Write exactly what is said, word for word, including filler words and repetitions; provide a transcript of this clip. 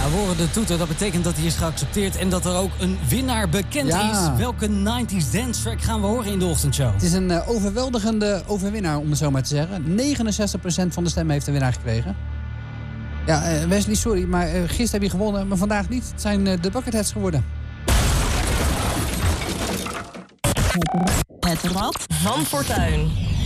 we horen de toeter. Dat betekent dat hij is geaccepteerd en dat er ook een winnaar bekend Ja. is. Welke nineties dance track gaan we horen in de ochtendshow? Het is een uh, overweldigende overwinnaar, om het zo maar te zeggen. negenenzestig procent van de stemmen heeft de winnaar gekregen. Ja, uh, Wesley, sorry, maar uh, gisteren heb je gewonnen, maar vandaag niet. Het zijn uh, de Bucketheads geworden. Het Rad van Fortuin.